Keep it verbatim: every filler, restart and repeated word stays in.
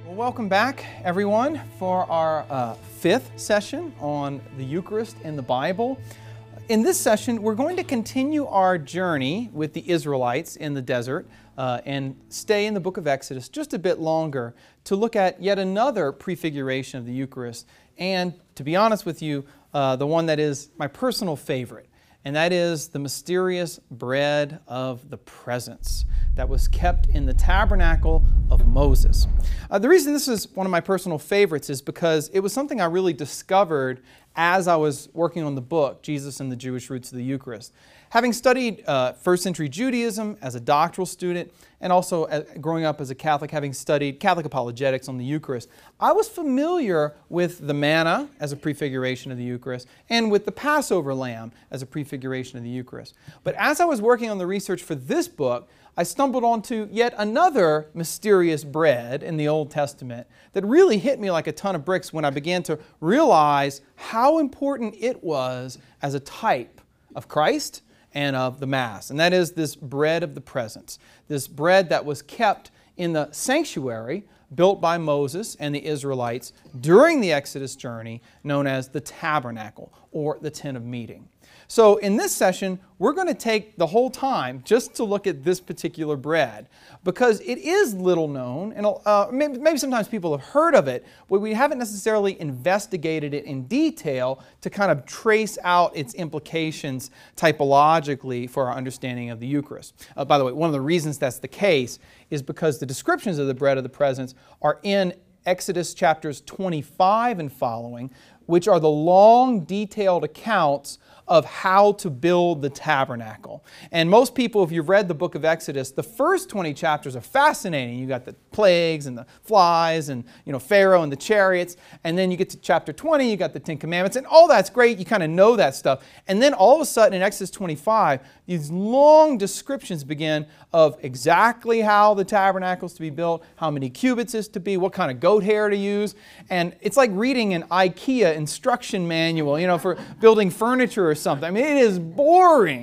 Well, welcome back, everyone, for our uh, fifth session on the Eucharist in the Bible. In this session, we're going to continue our journey with the Israelites in the desert uh, and stay in the book of Exodus just a bit longer to look at yet another prefiguration of the Eucharist, and to be honest with you, uh, the one that is my personal favorite, and that is the mysterious bread of the presence that was kept in the tabernacle of Moses. Uh, the reason this is one of my personal favorites is because it was something I really discovered as I was working on the book, Jesus and the Jewish Roots of the Eucharist. Having studied uh, first century Judaism as a doctoral student, and also uh, growing up as a Catholic, having studied Catholic apologetics on the Eucharist, I was familiar with the manna as a prefiguration of the Eucharist, and with the Passover lamb as a prefiguration of the Eucharist. But as I was working on the research for this book, I stumbled onto yet another mysterious bread in the Old Testament that really hit me like a ton of bricks when I began to realize how important it was as a type of Christ and of the Mass. And that is this bread of the presence, this bread that was kept in the sanctuary built by Moses and the Israelites during the Exodus journey, known as the tabernacle or the tent of meeting. So in this session, we're going to take the whole time just to look at this particular bread, because it is little known, and uh, maybe, maybe sometimes people have heard of it, but we haven't necessarily investigated it in detail to kind of trace out its implications typologically for our understanding of the Eucharist. Uh, by the way, one of the reasons that's the case is because the descriptions of the bread of the presence are in Exodus chapters twenty-five and following, which are the long, detailed accounts of how to build the tabernacle. And most people, if you've read the book of Exodus, the first twenty chapters are fascinating. You got the plagues and the flies and, you know, Pharaoh and the chariots. And then you get to chapter twenty, you got the Ten Commandments, and all that's great. You kind of know that stuff. And then all of a sudden in Exodus twenty-five, these long descriptions begin of exactly how the tabernacle is to be built, how many cubits is to be, what kind of goat hair to use. And it's like reading an IKEA instruction manual, you know, for building furniture or something. I mean, it is boring.